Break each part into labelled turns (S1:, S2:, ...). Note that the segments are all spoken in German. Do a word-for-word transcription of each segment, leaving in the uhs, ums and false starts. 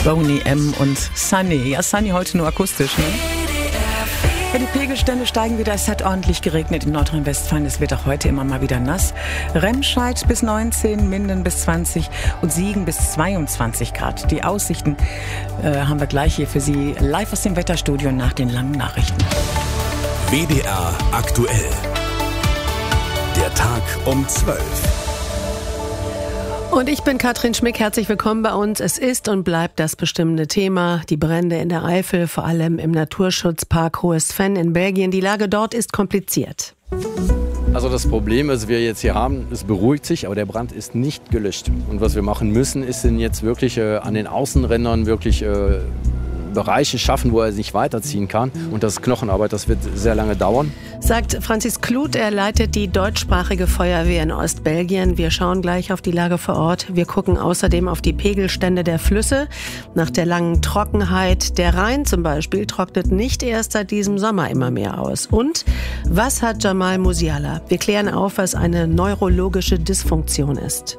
S1: Boney M. und Sunny. Ja, Sunny heute nur akustisch, ne? Ja, die Pegelstände steigen wieder. Es hat ordentlich geregnet in Nordrhein-Westfalen. Es wird auch heute immer mal wieder nass. Remscheid bis neunzehn, Minden bis zwanzig und Siegen bis zweiundzwanzig Grad. Die Aussichten äh, haben wir gleich hier für Sie live aus dem Wetterstudio nach den langen Nachrichten.
S2: W D R aktuell. Der Tag um zwölf.
S3: Und ich bin Katrin Schmick, herzlich willkommen bei uns. Es ist und bleibt das bestimmende Thema, die Brände in der Eifel, vor allem im Naturschutzpark Hohes Venn in Belgien. Die Lage dort ist kompliziert.
S4: Also das Problem, was wir jetzt hier haben, es beruhigt sich, aber der Brand ist nicht gelöscht. Und was wir machen müssen, ist denn jetzt wirklich äh, an den Außenrändern wirklich äh, Bereiche schaffen, wo er sich weiterziehen kann. Und das ist Knochenarbeit, das wird sehr lange dauern.
S3: Sagt Franzis Kluth, er leitet die deutschsprachige Feuerwehr in Ostbelgien. Wir schauen gleich auf die Lage vor Ort. Wir gucken außerdem auf die Pegelstände der Flüsse. Nach der langen Trockenheit, der Rhein zum Beispiel, trocknet nicht erst seit diesem Sommer immer mehr aus. Und was hat Jamal Musiala? Wir klären auf, was eine neurologische Dysfunktion ist.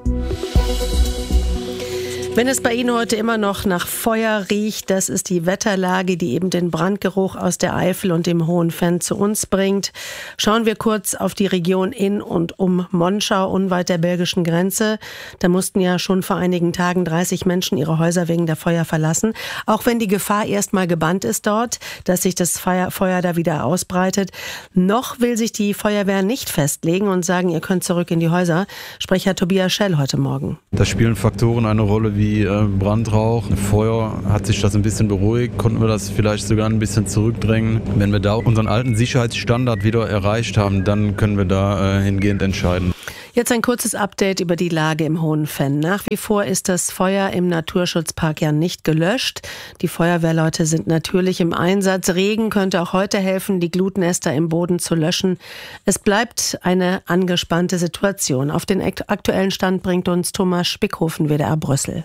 S3: Wenn es bei Ihnen heute immer noch nach Feuer riecht, das ist die Wetterlage, die eben den Brandgeruch aus der Eifel und dem Hohen Venn zu uns bringt. Schauen wir kurz auf die Region in und um Monschau, unweit der belgischen Grenze. Da mussten ja schon vor einigen Tagen dreißig Menschen ihre Häuser wegen der Feuer verlassen. Auch wenn die Gefahr erstmal gebannt ist dort, dass sich das Feuer, Feuer da wieder ausbreitet. Noch will sich die Feuerwehr nicht festlegen und sagen, ihr könnt zurück in die Häuser. Sprecher Tobias Schell heute Morgen.
S5: Da spielen Faktoren eine Rolle wie wie Brandrauch, Feuer. Hat sich das ein bisschen beruhigt, konnten wir das vielleicht sogar ein bisschen zurückdrängen. Wenn wir da unseren alten Sicherheitsstandard wieder erreicht haben, dann können wir da äh, hingehend entscheiden.
S3: Jetzt ein kurzes Update über die Lage im Hohen Venn. Nach wie vor ist das Feuer im Naturschutzpark ja nicht gelöscht. Die Feuerwehrleute sind natürlich im Einsatz. Regen könnte auch heute helfen, die Glutnester im Boden zu löschen. Es bleibt eine angespannte Situation. Auf den aktuellen Stand bringt uns Thomas Spickhofen, W D R Brüssel.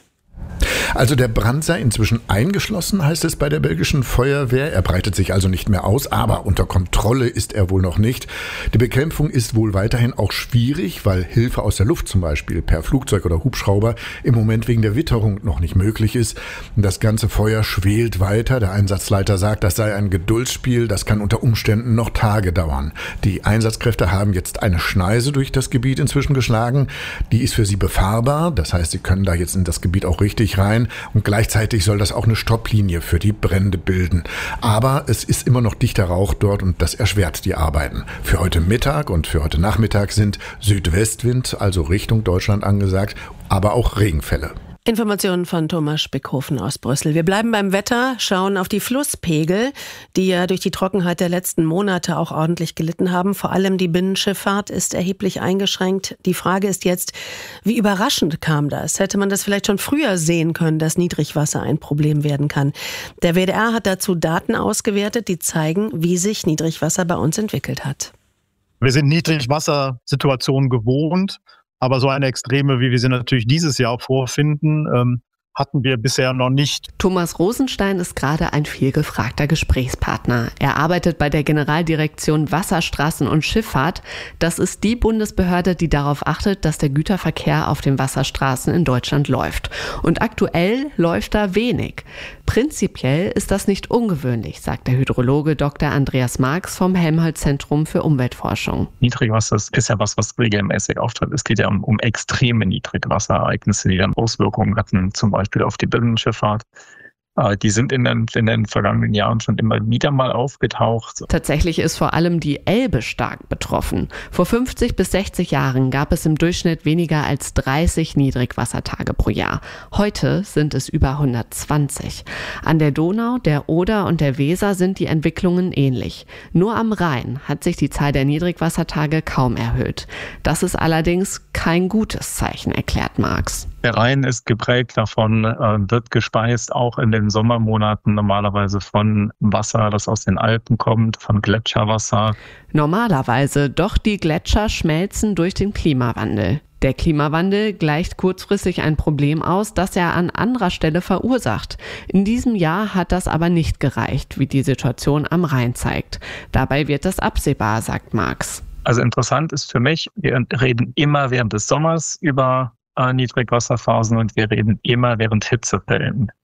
S6: Also der Brand sei inzwischen eingeschlossen, heißt es bei der belgischen Feuerwehr. Er breitet sich also nicht mehr aus, aber unter Kontrolle ist er wohl noch nicht. Die Bekämpfung ist wohl weiterhin auch schwierig, weil Hilfe aus der Luft zum Beispiel per Flugzeug oder Hubschrauber im Moment wegen der Witterung noch nicht möglich ist. Das ganze Feuer schwelt weiter. Der Einsatzleiter sagt, das sei ein Geduldsspiel, das kann unter Umständen noch Tage dauern. Die Einsatzkräfte haben jetzt eine Schneise durch das Gebiet inzwischen geschlagen. Die ist für sie befahrbar, das heißt, sie können da jetzt in das Gebiet auch richtig rein und gleichzeitig soll das auch eine Stopplinie für die Brände bilden. Aber es ist immer noch dichter Rauch dort und das erschwert die Arbeiten. Für heute Mittag und für heute Nachmittag sind Südwestwind, also Richtung Deutschland angesagt, aber auch Regenfälle.
S3: Informationen von Thomas Spickhofen aus Brüssel. Wir bleiben beim Wetter, schauen auf die Flusspegel, die ja durch die Trockenheit der letzten Monate auch ordentlich gelitten haben. Vor allem die Binnenschifffahrt ist erheblich eingeschränkt. Die Frage ist jetzt, wie überraschend kam das? Hätte man das vielleicht schon früher sehen können, dass Niedrigwasser ein Problem werden kann? Der W D R hat dazu Daten ausgewertet, die zeigen, wie sich Niedrigwasser bei uns entwickelt hat.
S7: Wir sind Niedrigwassersituationen gewohnt. Aber so eine Extreme, wie wir sie natürlich dieses Jahr vorfinden, ähm, hatten wir bisher noch nicht.
S8: Thomas Rosenstein ist gerade ein vielgefragter Gesprächspartner. Er arbeitet bei der Generaldirektion Wasserstraßen und Schifffahrt. Das ist die Bundesbehörde, die darauf achtet, dass der Güterverkehr auf den Wasserstraßen in Deutschland läuft. Und aktuell läuft da wenig. Prinzipiell ist das nicht ungewöhnlich, sagt der Hydrologe Doktor Andreas Marx vom Helmholtz-Zentrum für Umweltforschung.
S9: Niedrigwasser ist ja was, was regelmäßig auftritt. Es geht ja um, um extreme Niedrigwasserereignisse, die dann Auswirkungen hatten, zum Beispiel auf die Binnenschifffahrt. Die sind in den, in den vergangenen Jahren schon immer wieder mal aufgetaucht.
S8: Tatsächlich ist vor allem die Elbe stark betroffen. Vor fünfzig bis sechzig Jahren gab es im Durchschnitt weniger als dreißig Niedrigwassertage pro Jahr. Heute sind es über hundertzwanzig. An der Donau, der Oder und der Weser sind die Entwicklungen ähnlich. Nur am Rhein hat sich die Zahl der Niedrigwassertage kaum erhöht. Das ist allerdings kein gutes Zeichen, erklärt Marx.
S9: Der Rhein ist geprägt davon, äh, wird gespeist auch in den Sommermonaten normalerweise von Wasser, das aus den Alpen kommt, von Gletscherwasser.
S8: Normalerweise, doch die Gletscher schmelzen durch den Klimawandel. Der Klimawandel gleicht kurzfristig ein Problem aus, das er an anderer Stelle verursacht. In diesem Jahr hat das aber nicht gereicht, wie die Situation am Rhein zeigt. Dabei wird das absehbar, sagt Marx.
S9: Also interessant ist für mich, wir reden immer während des Sommers über Niedrigwasserphasen und wir reden immer während Hitzewellen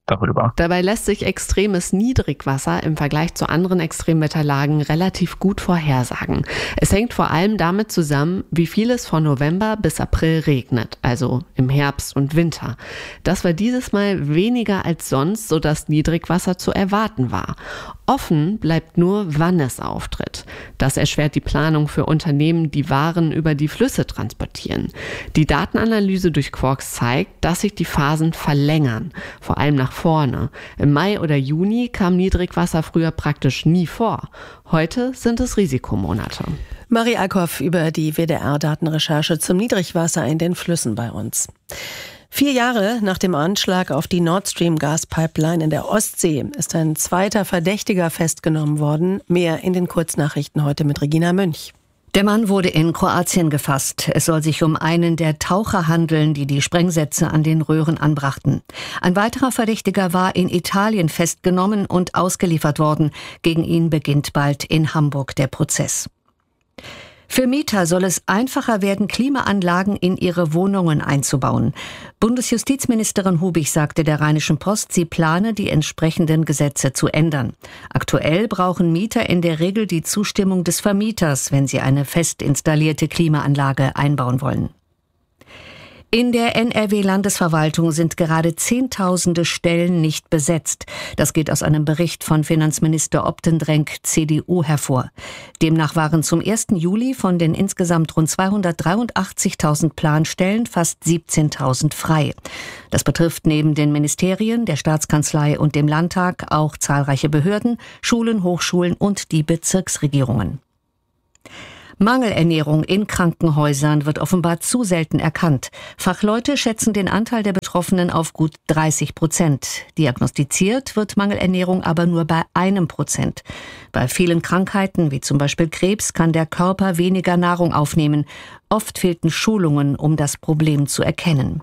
S9: darüber.
S8: Dabei lässt sich extremes Niedrigwasser im Vergleich zu anderen Extremwetterlagen relativ gut vorhersagen. Es hängt vor allem damit zusammen, wie viel es von November bis April regnet, also im Herbst und Winter. Das war dieses Mal weniger als sonst, sodass Niedrigwasser zu erwarten war. Offen bleibt nur, wann es auftritt. Das erschwert die Planung für Unternehmen, die Waren über die Flüsse transportieren. Die Datenanalyse durch Quarks zeigt, dass sich die Phasen verlängern, vor allem nach vorne. Im Mai oder Juni kam Niedrigwasser früher praktisch nie vor. Heute sind es Risikomonate.
S3: Marie Eickhoff über die W D R-Datenrecherche zum Niedrigwasser in den Flüssen bei uns. Vier Jahre nach dem Anschlag auf die Nord Stream-Gaspipeline in der Ostsee ist ein zweiter Verdächtiger festgenommen worden. Mehr in den Kurznachrichten heute mit Regina Münch.
S10: Der Mann wurde in Kroatien gefasst. Es soll sich um einen der Taucher handeln, die die Sprengsätze an den Röhren anbrachten. Ein weiterer Verdächtiger war in Italien festgenommen und ausgeliefert worden. Gegen ihn beginnt bald in Hamburg der Prozess. Für Mieter soll es einfacher werden, Klimaanlagen in ihre Wohnungen einzubauen. Bundesjustizministerin Hubig sagte der Rheinischen Post, sie plane, die entsprechenden Gesetze zu ändern. Aktuell brauchen Mieter in der Regel die Zustimmung des Vermieters, wenn sie eine fest installierte Klimaanlage einbauen wollen. In der N R W-Landesverwaltung sind gerade Zehntausende Stellen nicht besetzt. Das geht aus einem Bericht von Finanzminister Optendrenk, C D U, hervor. Demnach waren zum ersten Juli von den insgesamt rund zweihundertdreiundachtzigtausend Planstellen fast siebzehntausend frei. Das betrifft neben den Ministerien, der Staatskanzlei und dem Landtag auch zahlreiche Behörden, Schulen, Hochschulen und die Bezirksregierungen. Mangelernährung in Krankenhäusern wird offenbar zu selten erkannt. Fachleute schätzen den Anteil der Betroffenen auf gut dreißig Prozent. Diagnostiziert wird Mangelernährung aber nur bei einem Prozent. Bei vielen Krankheiten, wie zum Beispiel Krebs, kann der Körper weniger Nahrung aufnehmen. Oft fehlten Schulungen, um das Problem zu erkennen.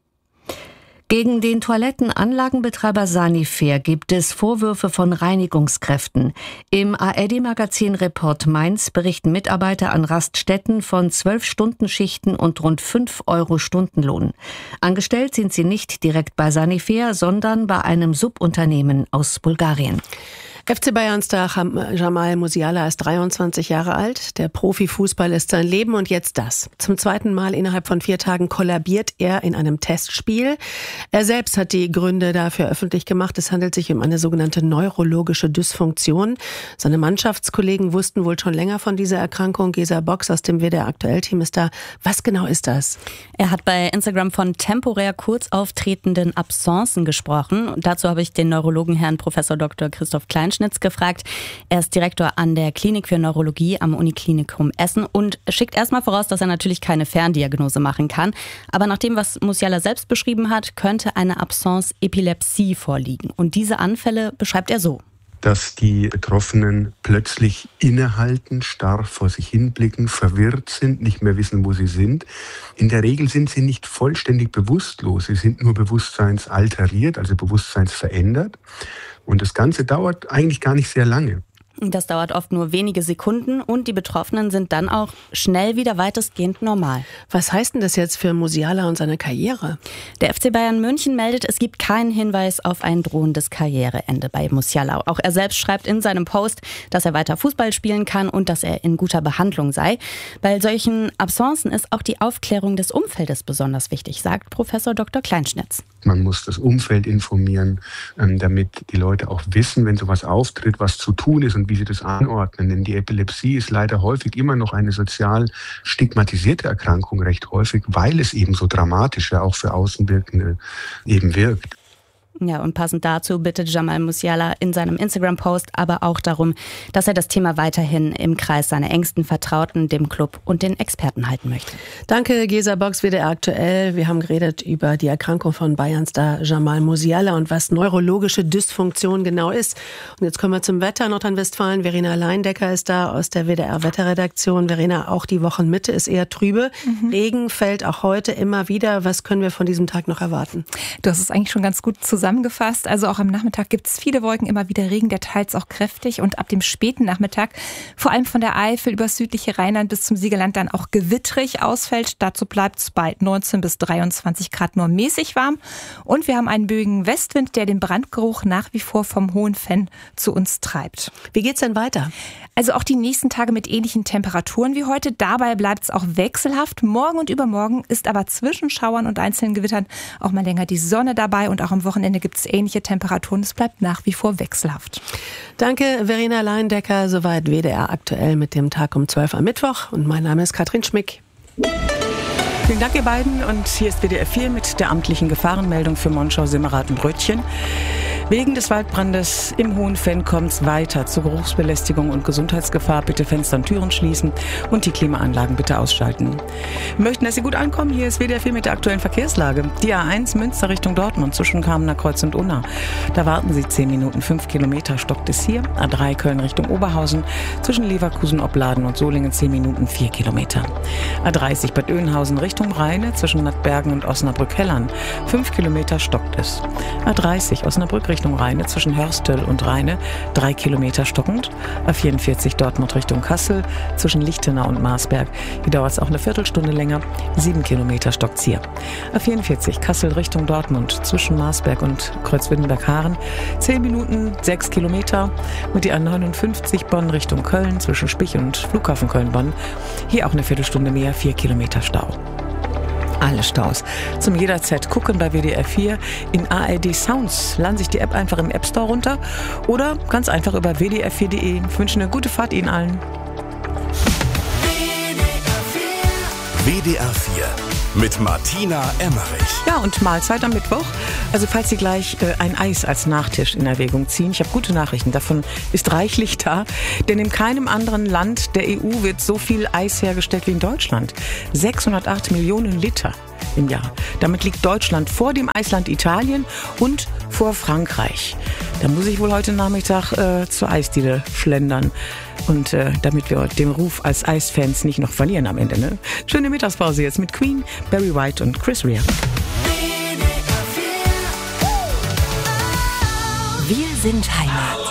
S10: Gegen den Toilettenanlagenbetreiber Sanifair gibt es Vorwürfe von Reinigungskräften. Im A R D-Magazin Report Mainz berichten Mitarbeiter an Raststätten von zwölf-Stunden-Schichten und rund fünf Euro Stundenlohn. Angestellt sind sie nicht direkt bei Sanifair, sondern bei einem Subunternehmen aus Bulgarien.
S3: F C Bayern-Star Jamal Musiala ist dreiundzwanzig Jahre alt. Der Profifußball ist sein Leben und jetzt das. Zum zweiten Mal innerhalb von vier Tagen kollabiert er in einem Testspiel. Er selbst hat die Gründe dafür öffentlich gemacht. Es handelt sich um eine sogenannte neurologische Dysfunktion. Seine Mannschaftskollegen wussten wohl schon länger von dieser Erkrankung. Gesa Box aus dem W D R-Aktuell-Team ist da. Was genau ist das?
S11: Er hat bei Instagram von temporär kurz auftretenden Absencen gesprochen. Und dazu habe ich den Neurologen Herrn Professor Doktor Christoph Kleinschnitz gefragt. Er ist Direktor an der Klinik für Neurologie am Uniklinikum Essen und schickt erstmal voraus, dass er natürlich keine Ferndiagnose machen kann. Aber nach dem, was Musiala selbst beschrieben hat, könnte eine Absence Epilepsie vorliegen. Und diese Anfälle beschreibt er so.
S12: Dass die Betroffenen plötzlich innehalten, starr vor sich hinblicken, verwirrt sind, nicht mehr wissen, wo sie sind. In der Regel sind sie nicht vollständig bewusstlos, sie sind nur bewusstseinsalteriert, also bewusstseinsverändert. Und das Ganze dauert eigentlich gar nicht sehr lange.
S11: Das dauert oft nur wenige Sekunden und die Betroffenen sind dann auch schnell wieder weitestgehend normal.
S3: Was heißt denn das jetzt für Musiala und seine Karriere?
S11: Der F C Bayern München meldet, es gibt keinen Hinweis auf ein drohendes Karriereende bei Musiala. Auch er selbst schreibt in seinem Post, dass er weiter Fußball spielen kann und dass er in guter Behandlung sei. Bei solchen Absencen ist auch die Aufklärung des Umfeldes besonders wichtig, sagt Professor Doktor Kleinschnitz.
S12: Man muss das Umfeld informieren, damit die Leute auch wissen, wenn sowas auftritt, was zu tun ist und wie sie das anordnen. Denn die Epilepsie ist leider häufig immer noch eine sozial stigmatisierte Erkrankung, recht häufig, weil es eben so dramatisch ja auch für Außenwirkende eben wirkt.
S11: Ja, und passend dazu bittet Jamal Musiala in seinem Instagram-Post aber auch darum, dass er das Thema weiterhin im Kreis seiner engsten Vertrauten, dem Club und den Experten halten möchte.
S3: Danke, Gesa Box, W D R Aktuell. Wir haben geredet über die Erkrankung von Bayern-Star Jamal Musiala und was neurologische Dysfunktion genau ist. Und jetzt kommen wir zum Wetter. Nordrhein-Westfalen, Verena Leindecker ist da aus der W D R-Wetterredaktion. Verena, auch die Wochenmitte ist eher trübe. Mhm. Regen fällt auch heute immer wieder. Was können wir von diesem Tag noch erwarten?
S13: Du hast es eigentlich schon ganz gut zusammen zusammengefasst. Also auch am Nachmittag gibt es viele Wolken, immer wieder Regen, der teils auch kräftig. Und ab dem späten Nachmittag, vor allem von der Eifel über das südliche Rheinland bis zum Siegerland, dann auch gewittrig ausfällt. Dazu bleibt es bei neunzehn bis dreiundzwanzig Grad nur mäßig warm. Und wir haben einen böigen Westwind, der den Brandgeruch nach wie vor vom Hohen Venn zu uns treibt.
S3: Wie geht's denn weiter?
S13: Also auch die nächsten Tage mit ähnlichen Temperaturen wie heute. Dabei bleibt es auch wechselhaft. Morgen und übermorgen ist aber zwischen Schauern und einzelnen Gewittern auch mal länger die Sonne dabei. Und auch am Wochenende gibt es ähnliche Temperaturen. Es bleibt nach wie vor wechselhaft.
S3: Danke, Verena Leindecker. Soweit W D R aktuell mit dem Tag um zwölf am Mittwoch. Und mein Name ist Katrin Schmick.
S1: Vielen Dank, ihr beiden. Und hier ist W D R vier mit der amtlichen Gefahrenmeldung für Monschau, Simmerath und Röttchen. Wegen des Waldbrandes im Hohen Venn kommt es weiter zu Geruchsbelästigung und Gesundheitsgefahr. Bitte Fenster und Türen schließen und die Klimaanlagen bitte ausschalten. Wir möchten, dass Sie gut ankommen. Hier ist W D R vier mit der aktuellen Verkehrslage. Die A eins Münster Richtung Dortmund zwischen Kamener Kreuz und Unna. Da warten Sie zehn Minuten, fünf Kilometer stockt es hier. A drei Köln Richtung Oberhausen zwischen Leverkusen, Opladen und Solingen zehn Minuten, vier Kilometer. A dreißig Bad Oeynhausen Richtung Rheine zwischen Nattbergen und Osnabrück-Hellern. fünf Kilometer stockt es. A dreißig Osnabrück Richtung Rheine zwischen Hörstel und Rheine, drei Kilometer stockend. A vierundvierzig Dortmund Richtung Kassel zwischen Lichtenau und Marsberg. Hier dauert es auch eine Viertelstunde länger, sieben Kilometer stockt's hier. A vierundvierzig Kassel Richtung Dortmund zwischen Marsberg und Kreuzwittenberg-Haren, zehn Minuten, sechs Kilometer. Und die A neunundfünfzig Bonn Richtung Köln zwischen Spich und Flughafen Köln-Bonn. Hier auch eine Viertelstunde mehr, vier Kilometer Stau. Alle Staus zum jederzeit gucken bei W D R vier in A R D Sounds. Laden sich die App einfach im App Store runter oder ganz einfach über w d r vier punkt d e. Ich wünsche eine gute Fahrt Ihnen allen.
S2: W D R vier mit Martina Emmerich.
S1: Ja, und Mahlzeit am Mittwoch. Also falls Sie gleich äh, ein Eis als Nachtisch in Erwägung ziehen, ich habe gute Nachrichten, davon ist reichlich da. Denn in keinem anderen Land der E U wird so viel Eis hergestellt wie in Deutschland. sechshundertacht Millionen Liter im Jahr. Damit liegt Deutschland vor dem Eisland Italien und vor Frankreich. Da muss ich wohl heute Nachmittag äh, zur Eisdiele schlendern. Und äh, damit wir den Ruf als Eisfans nicht noch verlieren am Ende. Ne? Schöne Mittagspause jetzt mit Queen, Barry White und Chris Rea.
S14: Wir sind Heimat.